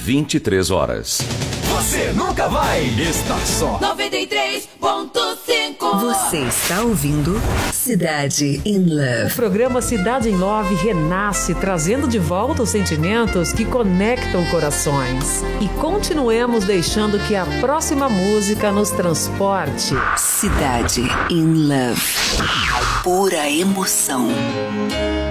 23 horas. Você nunca vai estar só. 93.5. Você está ouvindo Cidade in Love. O programa Cidade in Love renasce, trazendo de volta os sentimentos que conectam corações. E continuemos deixando que a próxima música nos transporte. Cidade in Love. Pura emoção.